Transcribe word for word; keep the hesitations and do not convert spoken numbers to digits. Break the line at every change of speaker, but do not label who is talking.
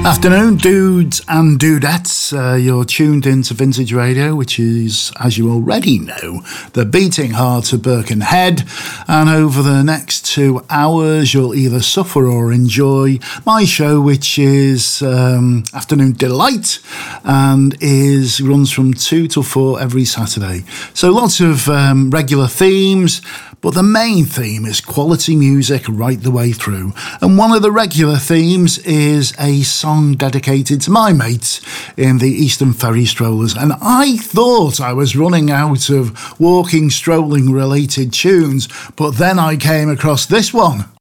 Afternoon, dudes and dudettes. Uh, you're tuned into Vintage Radio, which is, as you already know, the beating heart of Birkenhead. And over the next two hours, you'll either suffer or enjoy my show, which is um, Afternoon Delight, and is runs from two till four every Saturday. So lots of um, regular themes. But the main theme is quality music right the way through. And one of the regular themes is a song dedicated to my mates in the Eastern Ferry Strollers. And I thought I was running out of walking, strolling related tunes, but then I came across this one.